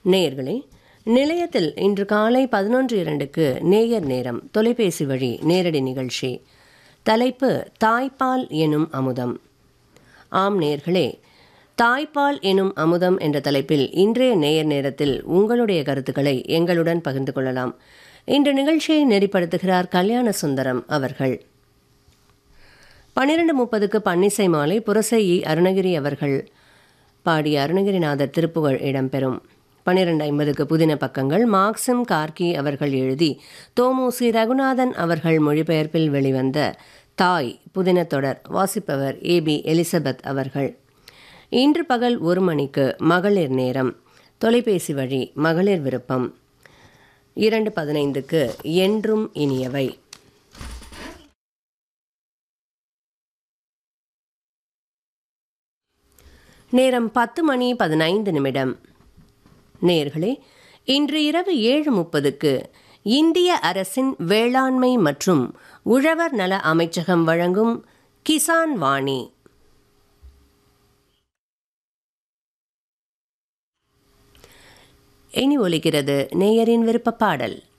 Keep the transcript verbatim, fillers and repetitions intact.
நேயர்களே, நிலையத்தில் இன்று காலை பதினொன்று இரண்டுக்கு நேயர் நேரம் தொலைபேசி வழி நேரடி நிகழ்ச்சி. தலைப்பு தாய்ப்பால் எனும் அமுதம். ஆம் நேயர்களே, தாய்ப்பால் எனும் அமுதம் என்ற தலைப்பில் இன்றைய நேயர் நேரத்தில் உங்களுடைய கருத்துக்களை எங்களுடன் பகிர்ந்து கொள்ளலாம். இன்று நிகழ்ச்சியை நெறிப்படுத்துகிறார் கல்யாண சுந்தரம் அவர்கள். பன்னிரண்டு முப்பதுக்கு பன்னிசை மாலை புரசையி அருணகிரி அவர்கள் பாடிய அருணகிரிநாதர் திருப்புகழ் இடம்பெறும். பன்னிரண்டு ஐம்பதுக்கு புதின பக்கங்கள் மார்க்சிம் கார்கி அவர்கள் எழுதி தோமுசி ரகுநாதன் அவர்கள் மொழிபெயர்ப்பில் வெளிவந்த தாய் புதின தொடர் வாசிப்பவர் ஏ பி எலிசபெத் அவர்கள். இன்று பகல் ஒரு மணிக்கு மகளிர் நேரம் தொலைபேசி வழி மகளிர் விருப்பம். இரண்டு பதினைந்துக்கு என்றும் இனியவை. நேரம் பத்து மணி பதினைந்து நிமிடம். நேயர்களே, இன்று இரவு ஏழு முப்பதுக்கு இந்திய அரசின் வேளாண்மை மற்றும் உழவர் நல அமைச்சகம் வழங்கும் கிசான் வாணி. இனி ஒலிக்கிறது நேயரின் விருப்ப பாடல்.